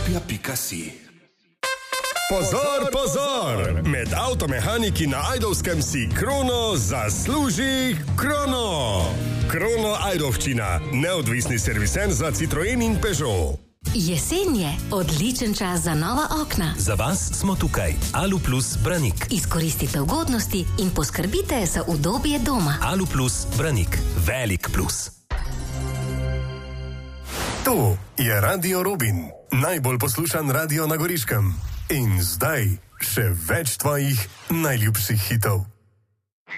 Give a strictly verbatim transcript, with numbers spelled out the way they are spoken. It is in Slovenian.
etopija pika si. Pozor, pozor! Med avtomehaniki na Ajdovskem si Krono zasluži krono. Krono Ajdovščina, neodvisni servisen za Citroen in Peugeot. Jesen je odličen čas za nova okna. Za vas smo tukaj. Aluplus Branik. Izkoristite ugodnosti in poskrbite za udobje doma. Aluplus Branik. Velik plus. To je Radio Robin, najbolj poslušan radio na Goriškem. In zdaj še več tvojih najljubših hitov.